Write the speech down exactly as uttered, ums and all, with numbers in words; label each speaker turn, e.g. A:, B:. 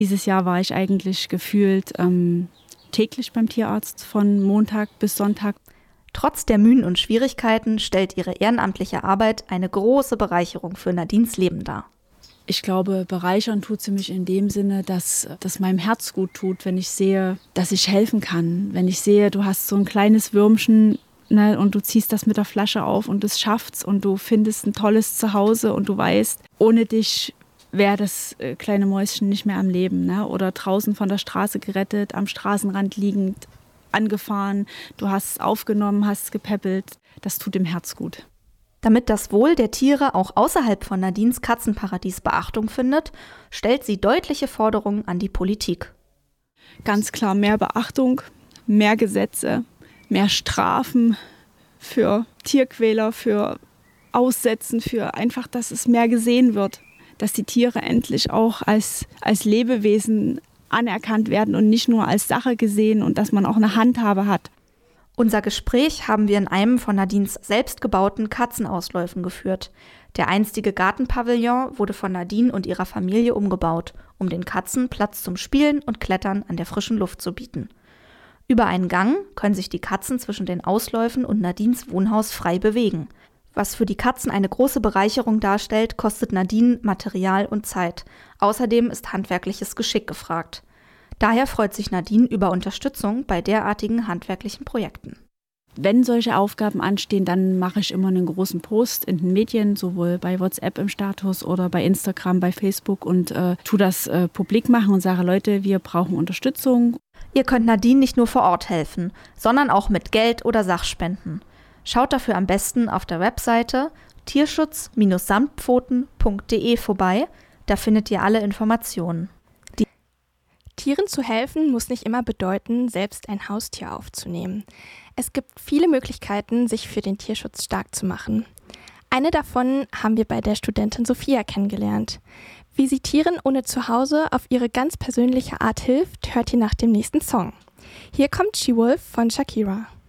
A: Dieses Jahr war ich eigentlich gefühlt ähm, täglich beim Tierarzt von Montag bis Sonntag.
B: Trotz der Mühen und Schwierigkeiten stellt ihre ehrenamtliche Arbeit eine große Bereicherung für Nadines Leben dar.
A: Ich glaube, bereichern tut sie mich in dem Sinne, dass das meinem Herz gut tut, wenn ich sehe, dass ich helfen kann. Wenn ich sehe, du hast so ein kleines Würmchen, ne, und du ziehst das mit der Flasche auf und es schafft's und du findest ein tolles Zuhause und du weißt, ohne dich wäre das kleine Mäuschen nicht mehr am Leben. Ne? Oder draußen von der Straße gerettet, am Straßenrand liegend, angefahren. Du hast es aufgenommen, hast es gepäppelt. Das tut dem Herz gut.
B: Damit das Wohl der Tiere auch außerhalb von Nadines Katzenparadies Beachtung findet, stellt sie deutliche Forderungen an die Politik.
A: Ganz klar mehr Beachtung, mehr Gesetze, mehr Strafen für Tierquäler, für Aussetzen, für einfach, dass es mehr gesehen wird, dass die Tiere endlich auch als, als Lebewesen anerkannt werden und nicht nur als Sache gesehen und dass man auch eine Handhabe hat.
B: Unser Gespräch haben wir in einem von Nadines selbstgebauten Katzenausläufen geführt. Der einstige Gartenpavillon wurde von Nadine und ihrer Familie umgebaut, um den Katzen Platz zum Spielen und Klettern an der frischen Luft zu bieten. Über einen Gang können sich die Katzen zwischen den Ausläufen und Nadines Wohnhaus frei bewegen. Was für die Katzen eine große Bereicherung darstellt, kostet Nadine Material und Zeit. Außerdem ist handwerkliches Geschick gefragt. Daher freut sich Nadine über Unterstützung bei derartigen handwerklichen Projekten.
A: Wenn solche Aufgaben anstehen, dann mache ich immer einen großen Post in den Medien, sowohl bei WhatsApp im Status oder bei Instagram, bei Facebook und äh, tue das äh, publik machen und sage, Leute, wir brauchen Unterstützung.
B: Ihr könnt Nadine nicht nur vor Ort helfen, sondern auch mit Geld oder Sachspenden. Schaut dafür am besten auf der Webseite tierschutz samtpfoten punkt de vorbei, da findet ihr alle Informationen.
C: Tieren zu helfen muss nicht immer bedeuten, selbst ein Haustier aufzunehmen. Es gibt viele Möglichkeiten, sich für den Tierschutz stark zu machen. Eine davon haben wir bei der Studentin Sophia kennengelernt. Wie sie Tieren ohne Zuhause auf ihre ganz persönliche Art hilft, hört ihr nach dem nächsten Song. Hier kommt She-Wolf von Shakira.